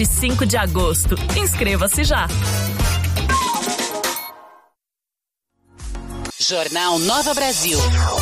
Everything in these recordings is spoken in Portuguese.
5 de agosto. Inscreva-se já. Jornal Nova Brasil.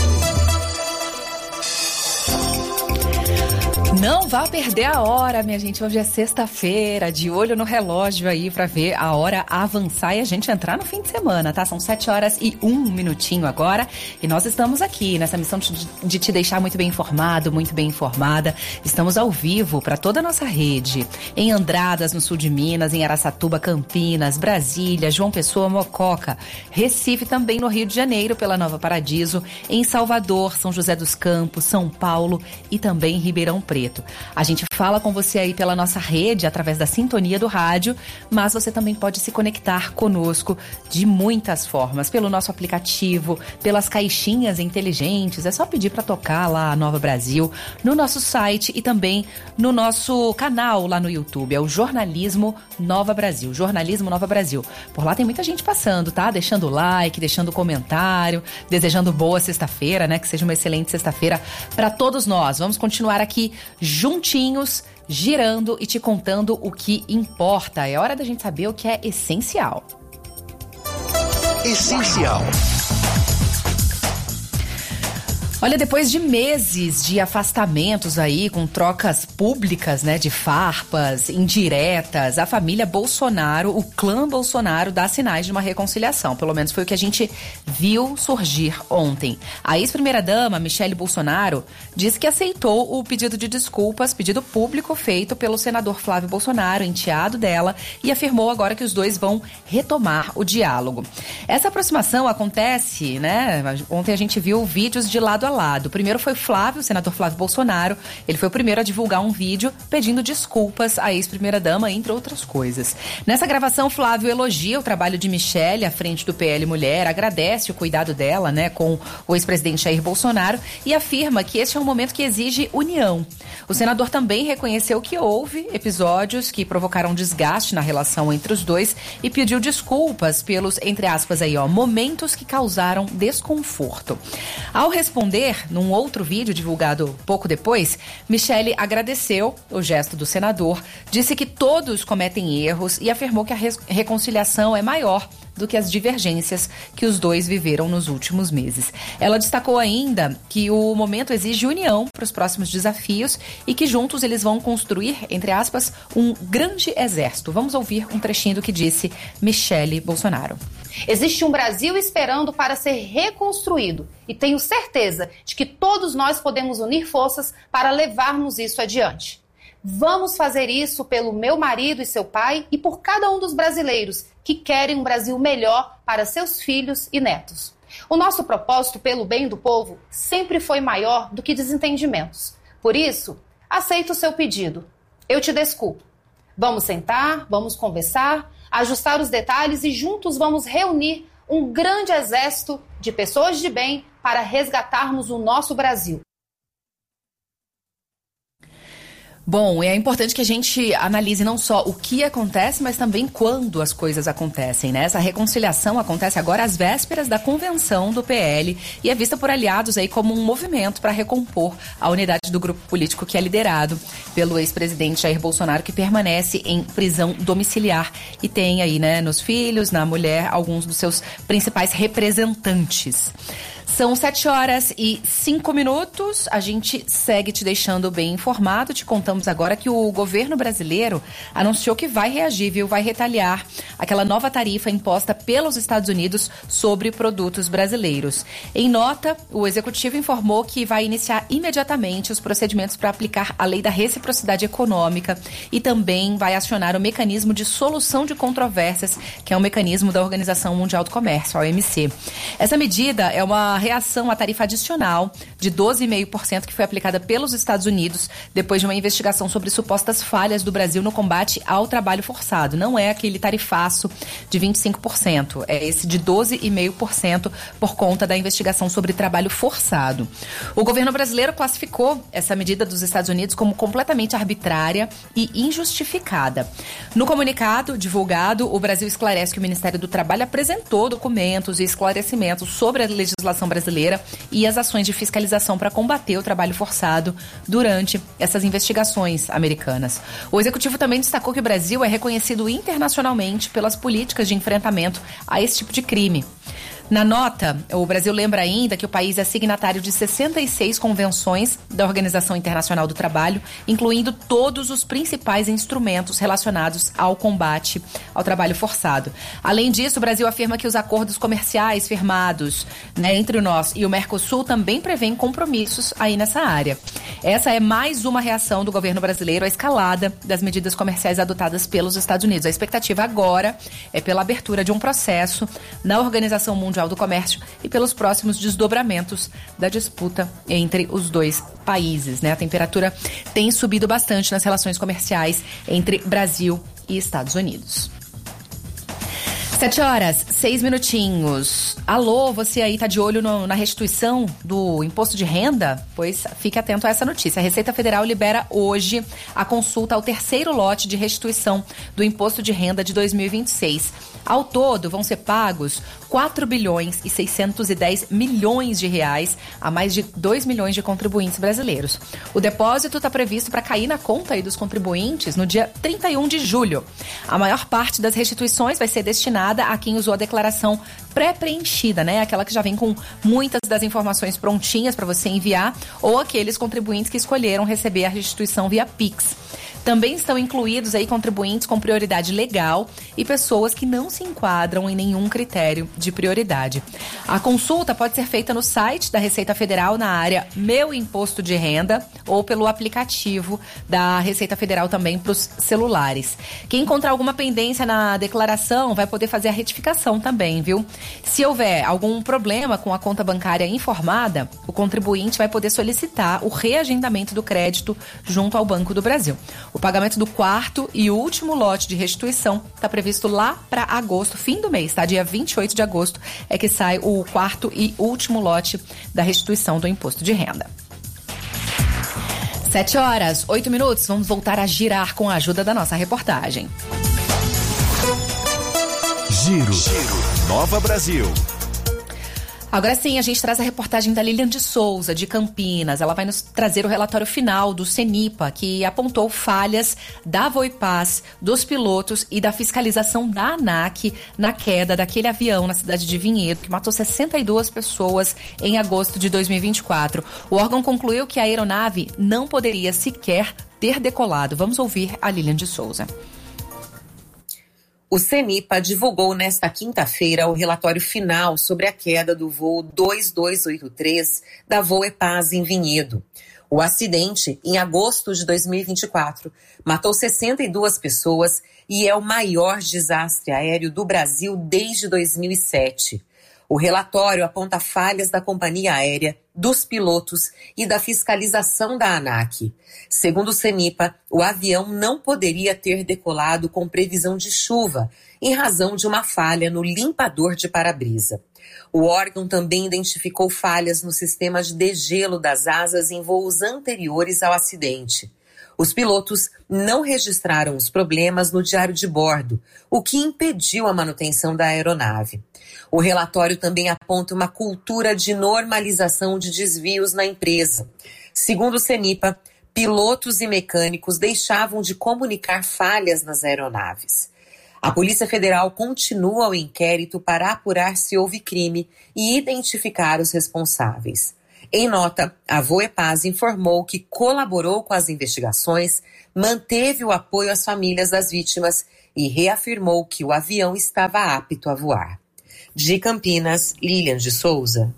Não vá perder a hora, minha gente. Hoje é sexta-feira, de olho no relógio aí pra ver a hora avançar e a gente entrar no fim de semana, tá? São 7h01 agora e nós estamos aqui nessa missão de te deixar muito bem informado, muito bem informada. Estamos ao vivo para toda a nossa rede, em Andradas, no sul de Minas, em Araçatuba, Campinas, Brasília, João Pessoa, Mococa, Recife, também no Rio de Janeiro, pela Nova Paradiso, em Salvador, São José dos Campos, São Paulo e também Ribeirão Preto. A gente fala com você aí pela nossa rede, através da sintonia do rádio, mas você também pode se conectar conosco de muitas formas, pelo nosso aplicativo, pelas caixinhas inteligentes, é só pedir para tocar lá a Nova Brasil, no nosso site e também no nosso canal lá no YouTube, é o Jornalismo Nova Brasil, Jornalismo Nova Brasil. Por lá tem muita gente passando, tá? Deixando like, deixando comentário, desejando boa sexta-feira, né? Que seja uma excelente sexta-feira para todos nós. Vamos continuar aqui juntinhos, girando e te contando o que importa. É hora da gente saber o que é essencial. Essencial. Olha, depois de meses de afastamentos aí, com trocas públicas, né, de farpas, indiretas, a família Bolsonaro, o clã Bolsonaro, dá sinais de uma reconciliação. Pelo menos foi o que a gente viu surgir ontem. A ex-primeira-dama, Michele Bolsonaro, disse que aceitou o pedido de desculpas, pedido público feito pelo senador Flávio Bolsonaro, enteado dela, e afirmou agora que os dois vão retomar o diálogo. Essa aproximação acontece, né, ontem a gente viu vídeos de lado a lado. O primeiro foi o senador Flávio Bolsonaro. Ele foi o primeiro a divulgar um vídeo pedindo desculpas à ex-primeira-dama, entre outras coisas. Nessa gravação, Flávio elogia o trabalho de Michele à frente do PL Mulher, agradece o cuidado dela, né, com o ex-presidente Jair Bolsonaro e afirma que este é um momento que exige união. O senador também reconheceu que houve episódios que provocaram desgaste na relação entre os dois e pediu desculpas pelos, entre aspas aí, momentos que causaram desconforto. Ao responder num outro vídeo divulgado pouco depois, Michele agradeceu o gesto do senador, disse que todos cometem erros e afirmou que a reconciliação é maior do que as divergências que os dois viveram nos últimos meses. Ela destacou ainda que o momento exige união para os próximos desafios e que juntos eles vão construir, entre aspas, um grande exército. Vamos ouvir um trechinho do que disse Michele Bolsonaro. Existe um Brasil esperando para ser reconstruído e tenho certeza de que todos nós podemos unir forças para levarmos isso adiante. Vamos fazer isso pelo meu marido e seu pai e por cada um dos brasileiros que querem um Brasil melhor para seus filhos e netos. O nosso propósito pelo bem do povo sempre foi maior do que desentendimentos. Por isso, aceito o seu pedido. Eu te desculpo. Vamos sentar, vamos conversar, ajustar os detalhes e juntos vamos reunir um grande exército de pessoas de bem para resgatarmos o nosso Brasil. Bom, é importante que a gente analise não só o que acontece, mas também quando as coisas acontecem, né? Essa reconciliação acontece agora às vésperas da convenção do PL e é vista por aliados aí como um movimento para recompor a unidade do grupo político que é liderado pelo ex-presidente Jair Bolsonaro, que permanece em prisão domiciliar e tem aí, né, nos filhos, na mulher, alguns dos seus principais representantes. São 7h05. A gente segue te deixando bem informado. Te contamos agora que o governo brasileiro anunciou que vai reagir, viu? Vai retaliar aquela nova tarifa imposta pelos Estados Unidos sobre produtos brasileiros. Em nota, o executivo informou que vai iniciar imediatamente os procedimentos para aplicar a lei da reciprocidade econômica e também vai acionar o mecanismo de solução de controvérsias, que é um mecanismo da Organização Mundial do Comércio, a OMC. Essa medida é uma reação à tarifa adicional de 12,5% que foi aplicada pelos Estados Unidos depois de uma investigação sobre supostas falhas do Brasil no combate ao trabalho forçado. Não é aquele tarifaço de 25%, é esse de 12,5% por conta da investigação sobre trabalho forçado. O governo brasileiro classificou essa medida dos Estados Unidos como completamente arbitrária e injustificada. No comunicado divulgado, o Brasil esclarece que o Ministério do Trabalho apresentou documentos e esclarecimentos sobre a legislação brasileira e as ações de fiscalização para combater o trabalho forçado durante essas investigações americanas. O executivo também destacou que o Brasil é reconhecido internacionalmente pelas políticas de enfrentamento a esse tipo de crime. Na nota, o Brasil lembra ainda que o país é signatário de 66 convenções da Organização Internacional do Trabalho, incluindo todos os principais instrumentos relacionados ao combate ao trabalho forçado. Além disso, o Brasil afirma que os acordos comerciais firmados, entre nós e o Mercosul também prevêem compromissos aí nessa área. Essa é mais uma reação do governo brasileiro à escalada das medidas comerciais adotadas pelos Estados Unidos. A expectativa agora é pela abertura de um processo na Organização Mundial do Comércio e pelos próximos desdobramentos da disputa entre os dois países, A temperatura tem subido bastante nas relações comerciais entre Brasil e Estados Unidos. 7h06. Alô, você aí tá de olho na restituição do imposto de renda? Pois fique atento a essa notícia. A Receita Federal libera hoje a consulta ao terceiro lote de restituição do imposto de renda de 2026. Ao todo, vão ser pagos 4 bilhões e 610 milhões de reais a mais de 2 milhões de contribuintes brasileiros. O depósito está previsto para cair na conta aí dos contribuintes no dia 31 de julho. A maior parte das restituições vai ser destinada a quem usou a declaração pré-preenchida, Aquela que já vem com muitas das informações prontinhas para você enviar, ou aqueles contribuintes que escolheram receber a restituição via Pix. Também estão incluídos aí contribuintes com prioridade legal e pessoas que não se enquadram em nenhum critério de prioridade. A consulta pode ser feita no site da Receita Federal na área Meu Imposto de Renda ou pelo aplicativo da Receita Federal também para os celulares. Quem encontrar alguma pendência na declaração vai poder fazer a retificação também, viu? Se houver algum problema com a conta bancária informada, o contribuinte vai poder solicitar o reagendamento do crédito junto ao Banco do Brasil. O pagamento do quarto e último lote de restituição está previsto lá para agosto, fim do mês, Dia 28 de agosto é que sai o quarto e último lote da restituição do imposto de renda. 7h08. Vamos voltar a girar com a ajuda da nossa reportagem. Giro. Nova Brasil. Agora sim, a gente traz a reportagem da Lilian de Souza, de Campinas. Ela vai nos trazer o relatório final do CENIPA, que apontou falhas da Voipaz, dos pilotos e da fiscalização da ANAC na queda daquele avião na cidade de Vinhedo, que matou 62 pessoas em agosto de 2024. O órgão concluiu que a aeronave não poderia sequer ter decolado. Vamos ouvir a Lilian de Souza. O CENIPA divulgou nesta quinta-feira o relatório final sobre a queda do voo 2283 da Voepaz em Vinhedo. O acidente, em agosto de 2024, matou 62 pessoas e é o maior desastre aéreo do Brasil desde 2007. O relatório aponta falhas da companhia aérea, dos pilotos e da fiscalização da ANAC. Segundo o CENIPA, o avião não poderia ter decolado com previsão de chuva, em razão de uma falha no limpador de para-brisa. O órgão também identificou falhas no sistema de degelo das asas em voos anteriores ao acidente. Os pilotos não registraram os problemas no diário de bordo, o que impediu a manutenção da aeronave. O relatório também aponta uma cultura de normalização de desvios na empresa. Segundo o CENIPA, pilotos e mecânicos deixavam de comunicar falhas nas aeronaves. A Polícia Federal continua o inquérito para apurar se houve crime e identificar os responsáveis. Em nota, a Voepaz informou que colaborou com as investigações, manteve o apoio às famílias das vítimas e reafirmou que o avião estava apto a voar. De Campinas, Lilian de Souza.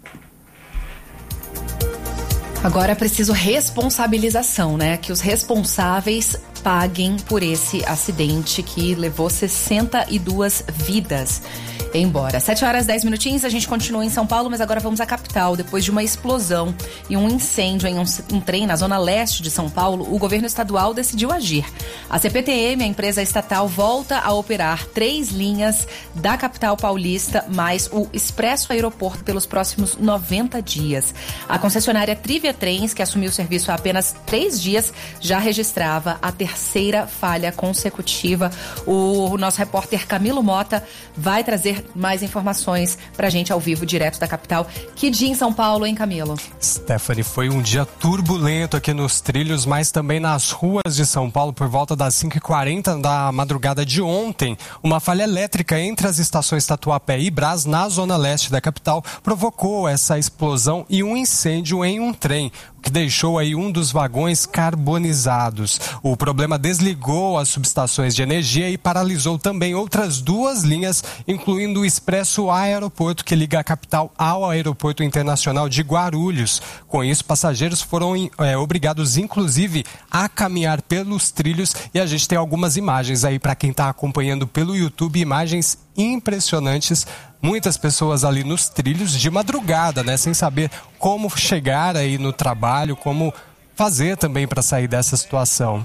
Agora é preciso responsabilização, Que os responsáveis paguem por esse acidente que levou 62 vidas embora. 7h10, a gente continua em São Paulo, mas agora vamos à capital. Depois de uma explosão e um incêndio em um trem na zona leste de São Paulo, o governo estadual decidiu agir. A CPTM, a empresa estatal, volta a operar 3 linhas da capital paulista, mais o Expresso Aeroporto pelos próximos 90 dias. A concessionária Trivia Trens, que assumiu o serviço há apenas 3 dias, já registrava a terceira falha consecutiva. O nosso repórter Camilo Mota vai trazer trazer mais informações pra gente ao vivo, direto da capital. Que dia em São Paulo, hein, Camilo? Stephanie, foi um dia turbulento aqui nos trilhos, mas também nas ruas de São Paulo, por volta das 5h40 da madrugada de ontem. Uma falha elétrica entre as estações Tatuapé e Brás, na zona leste da capital, provocou essa explosão e um incêndio em um trem, que deixou aí um dos vagões carbonizados. O problema desligou as subestações de energia e paralisou também outras duas linhas, incluindo o Expresso Aeroporto, que liga a capital ao Aeroporto Internacional de Guarulhos. Com isso, passageiros foram obrigados, inclusive, a caminhar pelos trilhos, e a gente tem algumas imagens aí para quem está acompanhando pelo YouTube, imagens impressionantes. Muitas pessoas ali nos trilhos de madrugada, né? Sem saber como chegar aí no trabalho, como fazer também para sair dessa situação.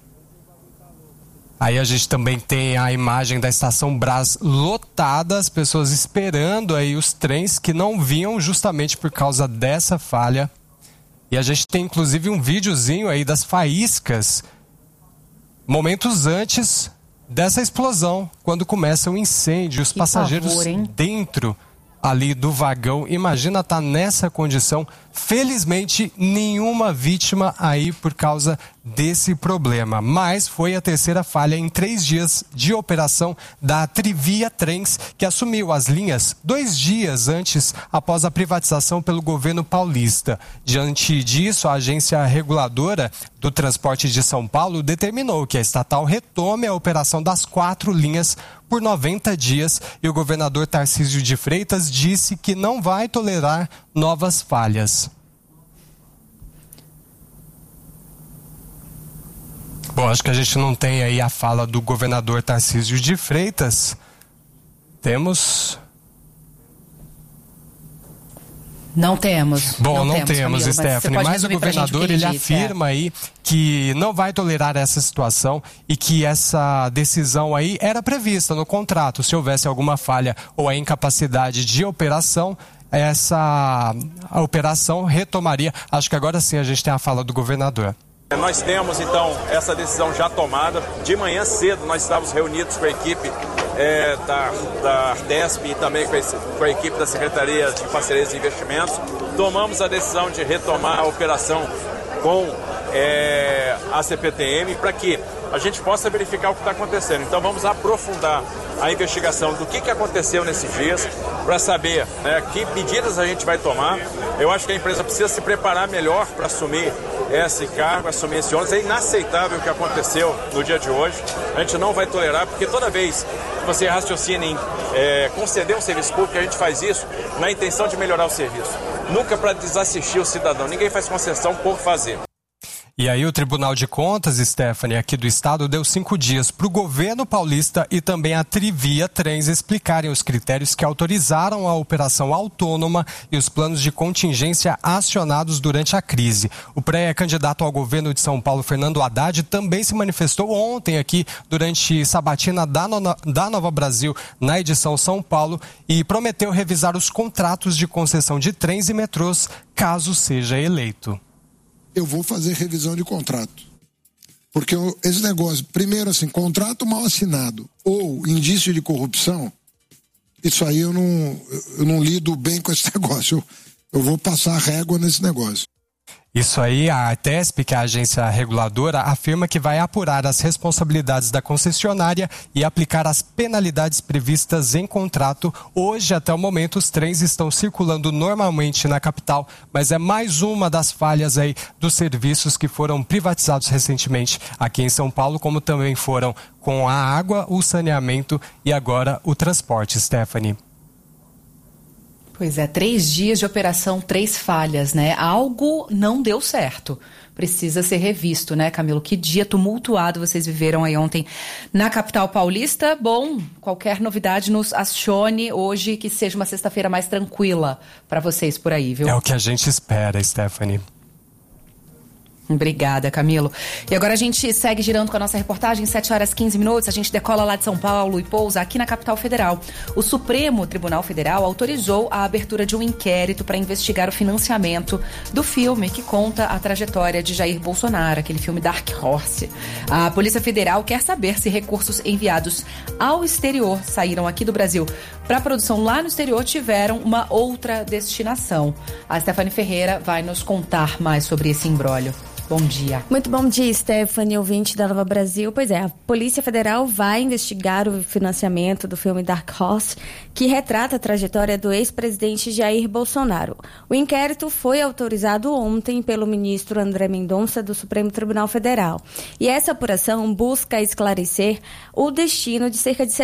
Aí a gente também tem a imagem da estação Brás lotada, as pessoas esperando aí os trens que não vinham justamente por causa dessa falha. E a gente tem inclusive um videozinho aí das faíscas, momentos antes dessa explosão, quando começa o incêndio, os passageiros dentro ali do vagão. Imagina estar nessa condição. Felizmente, nenhuma vítima aí por causa desse problema. Mas foi a terceira falha em 3 dias de operação da Trivia Trens, que assumiu as linhas 2 dias antes, após a privatização pelo governo paulista. Diante disso, a agência reguladora do transporte de São Paulo determinou que a estatal retome a operação das 4 linhas por 90 dias, e o governador Tarcísio de Freitas disse que não vai tolerar novas falhas. Bom, acho que a gente não tem aí a fala do governador Tarcísio de Freitas. Temos... Não temos. Bom, não temos, Camilo, Stephanie, mas o governador ele afirma aí que não vai tolerar essa situação e que essa decisão aí era prevista no contrato. Se houvesse alguma falha ou a incapacidade de operação, a operação retomaria. Acho que agora sim a gente tem a fala do governador. Nós temos, então, essa decisão já tomada. De manhã cedo, nós estávamos reunidos com a equipe da Artesp e também com a equipe da Secretaria de Parcerias e Investimentos. Tomamos a decisão de retomar a operação com a CPTM para que a gente possa verificar o que está acontecendo. Então, vamos aprofundar a investigação do que aconteceu nesses dias para saber, né, que medidas a gente vai tomar. Eu acho que a empresa precisa se preparar melhor para assumir esse cargo, assumir esse ônus. É inaceitável o que aconteceu no dia de hoje. A gente não vai tolerar, porque toda vez que você raciocina em conceder um serviço público, a gente faz isso na intenção de melhorar o serviço. Nunca para desassistir o cidadão. Ninguém faz concessão por fazer. E aí o Tribunal de Contas, Stephanie, aqui do estado, deu 5 dias para o governo paulista e também a Trivia Trens explicarem os critérios que autorizaram a operação autônoma e os planos de contingência acionados durante a crise. O pré-candidato ao governo de São Paulo, Fernando Haddad, também se manifestou ontem aqui durante sabatina da Nova Brasil, na edição São Paulo, e prometeu revisar os contratos de concessão de trens e metrôs caso seja eleito. Eu vou fazer revisão de contrato. Porque esse negócio, primeiro assim, contrato mal assinado ou indício de corrupção, isso aí eu não lido bem com esse negócio. Eu vou passar a régua nesse negócio. Isso aí, a Artesp, que é a agência reguladora, afirma que vai apurar as responsabilidades da concessionária e aplicar as penalidades previstas em contrato. Hoje, até o momento, os trens estão circulando normalmente na capital, mas é mais uma das falhas aí dos serviços que foram privatizados recentemente aqui em São Paulo, como também foram com a água, o saneamento e agora o transporte, Stephanie. Pois é, 3 dias de operação, 3 falhas, né? Algo não deu certo. Precisa ser revisto, né, Camilo? Que dia tumultuado vocês viveram aí ontem na capital paulista. Bom, qualquer novidade nos acione hoje, que seja uma sexta-feira mais tranquila para vocês por aí, viu? É o que a gente espera, Stephanie. Obrigada, Camilo. E agora a gente segue girando com a nossa reportagem, 7h15, a gente decola lá de São Paulo e pousa aqui na capital federal. O Supremo Tribunal Federal autorizou a abertura de um inquérito para investigar o financiamento do filme que conta a trajetória de Jair Bolsonaro, aquele filme Dark Horse. A Polícia Federal quer saber se recursos enviados ao exterior saíram aqui do Brasil para a produção lá no exterior tiveram uma outra destinação. A Stephanie Ferreira vai nos contar mais sobre esse imbróglio. Bom dia. Muito bom dia, Stephanie, ouvinte da Nova Brasil. Pois é, a Polícia Federal vai investigar o financiamento do filme Dark Horse, que retrata a trajetória do ex-presidente Jair Bolsonaro. O inquérito foi autorizado ontem pelo ministro André Mendonça, do Supremo Tribunal Federal. E essa apuração busca esclarecer o destino de cerca de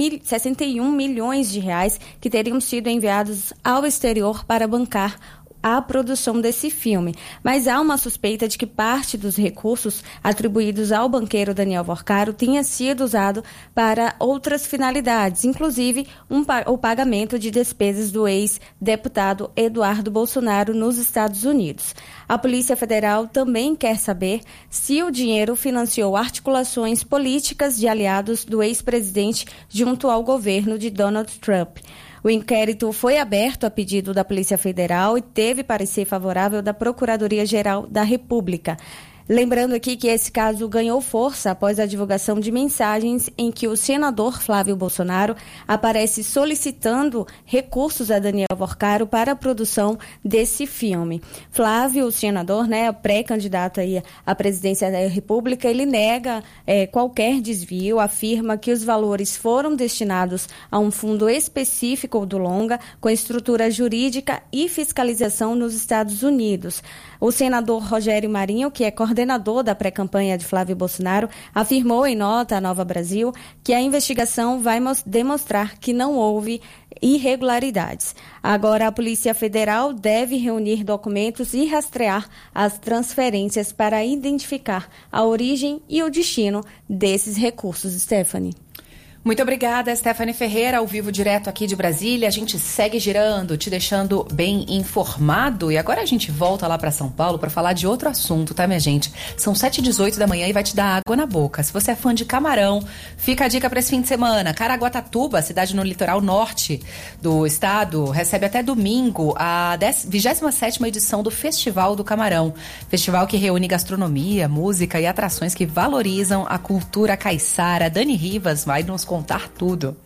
61 milhões de reais que teriam sido enviados ao exterior para bancar a produção desse filme. Mas há uma suspeita de que parte dos recursos atribuídos ao banqueiro Daniel Vorcaro tenha sido usado para outras finalidades, inclusive o pagamento de despesas do ex-deputado Eduardo Bolsonaro nos Estados Unidos. A Polícia Federal também quer saber se o dinheiro financiou articulações políticas de aliados do ex-presidente junto ao governo de Donald Trump. O inquérito foi aberto a pedido da Polícia Federal e teve parecer favorável da Procuradoria-Geral da República. Lembrando aqui que esse caso ganhou força após a divulgação de mensagens em que o senador Flávio Bolsonaro aparece solicitando recursos a Daniel Vorcaro para a produção desse filme. Flávio, o senador, pré-candidato aí à presidência da República, ele nega qualquer desvio, afirma que os valores foram destinados a um fundo específico do longa, com estrutura jurídica e fiscalização nos Estados Unidos. O senador Rogério Marinho, que é coordenador da pré-campanha de Flávio Bolsonaro, afirmou em nota à Nova Brasil que a investigação vai demonstrar que não houve irregularidades. Agora, a Polícia Federal deve reunir documentos e rastrear as transferências para identificar a origem e o destino desses recursos. Stephanie. Muito obrigada, Stephanie Ferreira, ao vivo direto aqui de Brasília. A gente segue girando, te deixando bem informado. E agora a gente volta lá para São Paulo para falar de outro assunto, tá, minha gente? São 7h18 da manhã e vai te dar água na boca. Se você é fã de camarão, fica a dica para esse fim de semana. Caraguatatuba, cidade no litoral norte do estado, recebe até domingo a 27ª edição do Festival do Camarão. Festival que reúne gastronomia, música e atrações que valorizam a cultura caiçara. Dani Rivas vai nos contar tudo.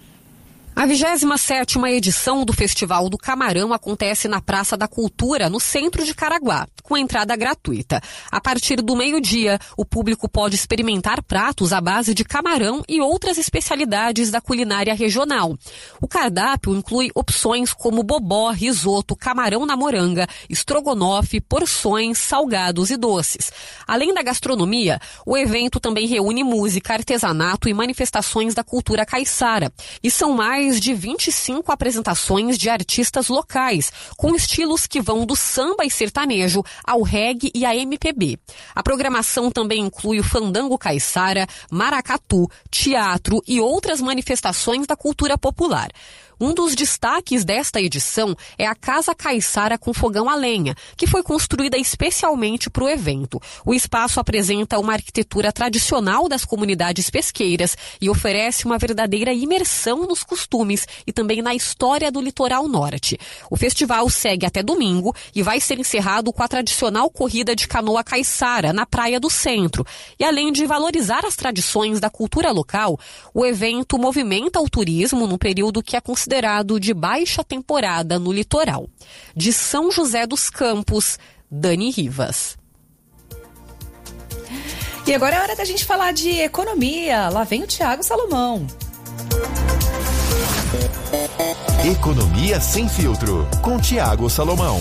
A 27ª edição do Festival do Camarão acontece na Praça da Cultura, no centro de Caraguá, com entrada gratuita. A partir do meio-dia, o público pode experimentar pratos à base de camarão e outras especialidades da culinária regional. O cardápio inclui opções como bobó, risoto, camarão na moranga, estrogonofe, porções, salgados e doces. Além da gastronomia, o evento também reúne música, artesanato e manifestações da cultura caiçara. E são mais de 25 apresentações de artistas locais, com estilos que vão do samba e sertanejo ao reggae e à MPB. A programação também inclui o fandango caiçara, maracatu, teatro e outras manifestações da cultura popular. Um dos destaques desta edição é a Casa Caiçara com fogão a lenha, que foi construída especialmente para o evento. O espaço apresenta uma arquitetura tradicional das comunidades pesqueiras e oferece uma verdadeira imersão nos costumes e também na história do litoral norte. O festival segue até domingo e vai ser encerrado com a tradicional corrida de canoa caiçara na Praia do Centro. E além de valorizar as tradições da cultura local, o evento movimenta o turismo no período que é considerado de baixa temporada no litoral. De São José dos Campos, Dani Rivas. E agora é hora da gente falar de economia. Lá vem o Thiago Salomão. Economia sem filtro, com Thiago Salomão.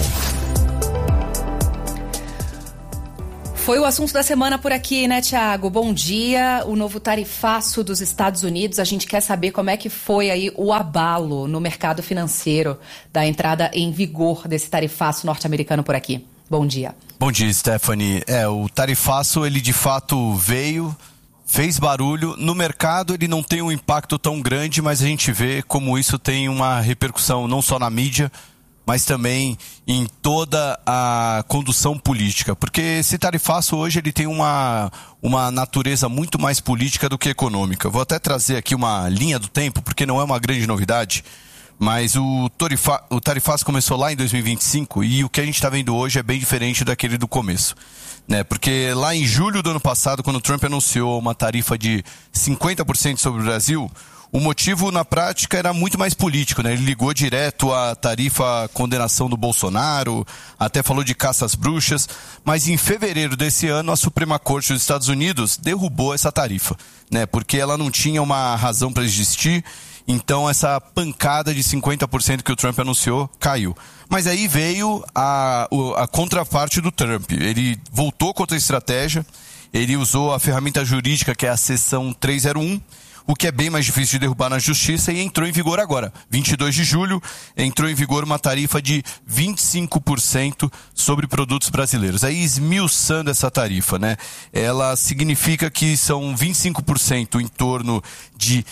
Foi o assunto da semana por aqui, né, Thiago? Bom dia. O novo tarifaço dos Estados Unidos, a gente quer saber como é que foi aí o abalo no mercado financeiro da entrada em vigor desse tarifaço norte-americano por aqui. Bom dia. Bom dia, Stephanie. O tarifaço, ele de fato veio, fez barulho. No mercado ele não tem um impacto tão grande, mas a gente vê como isso tem uma repercussão não só na mídia, mas também em toda a condução política. Porque esse tarifaço hoje ele tem uma natureza muito mais política do que econômica. Vou até trazer aqui uma linha do tempo, porque não é uma grande novidade, mas o tarifaço começou lá em 2025 e o que a gente está vendo hoje é bem diferente daquele do começo. Né? Porque lá em julho do ano passado, quando o Trump anunciou uma tarifa de 50% sobre o Brasil, o motivo na prática era muito mais político, né? Ele ligou direto à tarifa condenação do Bolsonaro, até falou de caça às bruxas, mas em fevereiro desse ano a Suprema Corte dos Estados Unidos derrubou essa tarifa, né? Porque ela não tinha uma razão para existir. Então essa pancada de 50% que o Trump anunciou caiu. Mas aí veio a contraparte do Trump. Ele voltou contra a estratégia, ele usou a ferramenta jurídica que é a seção 301, o que é bem mais difícil de derrubar na justiça, e entrou em vigor agora. 22 de julho, entrou em vigor uma tarifa de 25% sobre produtos brasileiros. Aí esmiuçando essa tarifa, né? Ela significa que são 25% em torno de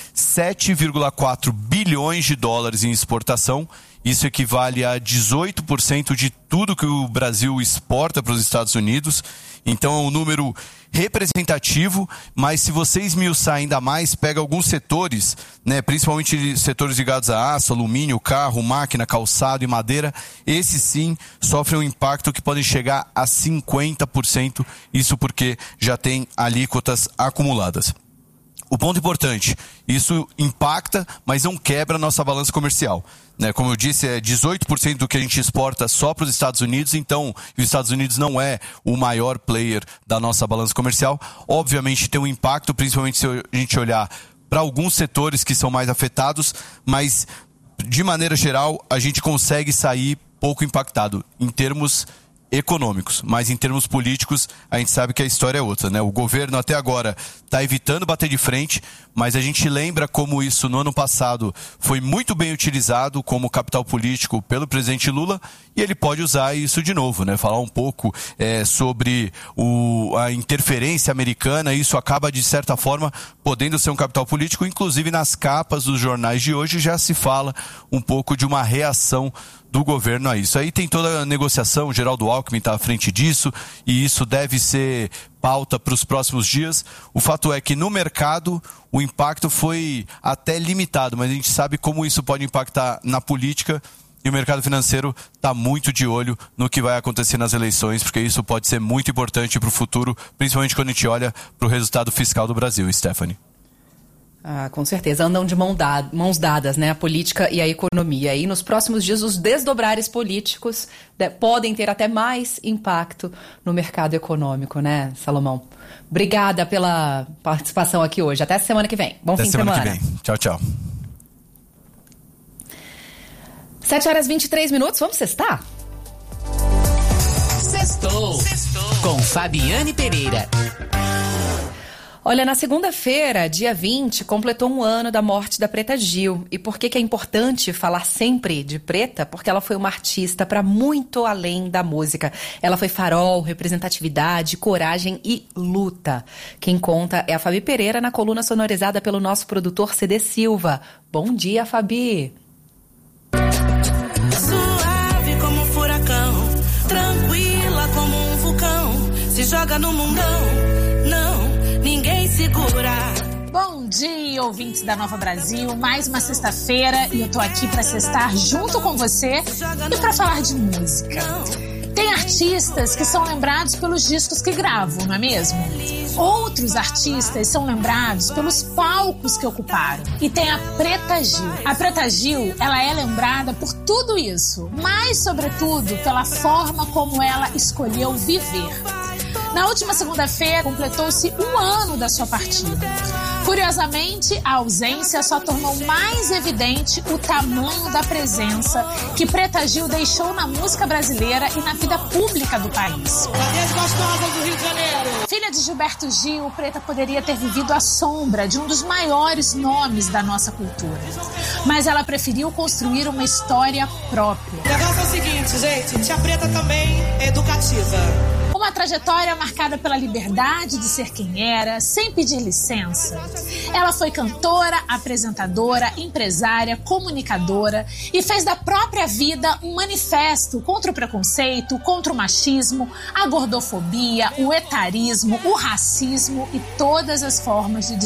7,4 bilhões de dólares em exportação. Isso equivale a 18% de tudo que o Brasil exporta para os Estados Unidos. Então é um número representativo, mas se você esmiuçar ainda mais, pega alguns setores, né, principalmente setores ligados a aço, alumínio, carro, máquina, calçado e madeira, esses sim sofrem um impacto que podem chegar a 50%, isso porque já tem alíquotas acumuladas. O ponto importante, isso impacta, mas não quebra a nossa balança comercial. Né? Como eu disse, é 18% do que a gente exporta só para os Estados Unidos, então os Estados Unidos não é o maior player da nossa balança comercial. Obviamente tem um impacto, principalmente se a gente olhar para alguns setores que são mais afetados, mas de maneira geral a gente consegue sair pouco impactado em termos econômicos, mas em termos políticos a gente sabe que a história é outra, né? O governo até agora está evitando bater de frente, mas a gente lembra como isso no ano passado foi muito bem utilizado como capital político pelo presidente Lula, e ele pode usar isso de novo, né? Falar um pouco sobre a interferência americana. Isso acaba de certa forma podendo ser um capital político, inclusive nas capas dos jornais de hoje já se fala um pouco de uma reação do governo a isso. Aí tem toda a negociação, o Geraldo Alckmin está à frente disso, e isso deve ser pauta para os próximos dias. O fato é que no mercado o impacto foi até limitado, mas a gente sabe como isso pode impactar na política, e o mercado financeiro está muito de olho no que vai acontecer nas eleições, porque isso pode ser muito importante para o futuro, principalmente quando a gente olha para o resultado fiscal do Brasil, Stephanie. Ah, com certeza, andam de mãos dadas, né? A política e a economia. E nos próximos dias os desdobrares políticos podem ter até mais impacto no mercado econômico, né, Salomão? Obrigada pela participação aqui hoje. Até semana que vem. Bom fim de semana. Até semana que vem. Tchau, tchau. 7h23. Vamos sextar? Sextou. Com Fabiane Pereira. Olha, na segunda-feira, dia 20, completou um ano da morte da Preta Gil. E por que é importante falar sempre de Preta? Porque ela foi uma artista para muito além da música. Ela foi farol, representatividade, coragem e luta. Quem conta é a Fabi Pereira, na coluna sonorizada pelo nosso produtor CD Silva. Bom dia, Fabi! Suave como um furacão, tranquila como um vulcão, se joga no mundão, não, ninguém segura. Bom dia, ouvintes da Nova Brasil, mais uma sexta-feira e eu tô aqui pra sextar junto com você e pra falar de música. Tem artistas que são lembrados pelos discos que gravam, não é mesmo? Outros artistas são lembrados pelos palcos que ocuparam. E tem a Preta Gil. A Preta Gil, ela é lembrada por tudo isso, mas sobretudo pela forma como ela escolheu viver. Na última segunda-feira, completou-se um ano da sua partida. Curiosamente, a ausência só tornou mais evidente o tamanho da presença que Preta Gil deixou na música brasileira e na vida pública do país. Do Rio de Janeiro. Filha de Gilberto Gil, Preta poderia ter vivido à sombra de um dos maiores nomes da nossa cultura. Mas ela preferiu construir uma história própria. O negócio é o seguinte, gente, Tia Preta também é educativa. Uma uma trajetória marcada pela liberdade de ser quem era, sem pedir licença. Ela foi cantora, apresentadora, empresária, comunicadora e fez da própria vida um manifesto contra o preconceito, contra o machismo, a gordofobia, o etarismo, o racismo e todas as formas de